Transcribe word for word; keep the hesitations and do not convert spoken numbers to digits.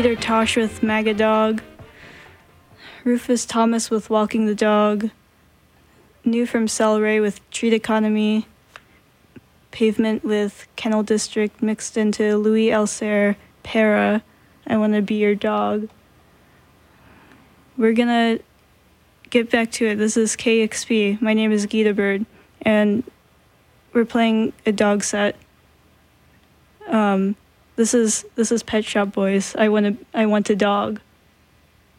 Peter Tosh with Magadog. Rufus Thomas with Walking the Dog. New from Celeray with Treat Economy. Pavement with Kennel District mixed into Louis Alcer, Para, I Wanna Be Your Dog. We're gonna get back to it. This is K X P. My name is Gita Bird, and we're playing a dog set. Um, this is this is Pet Shop Boys. I want a I want a dog.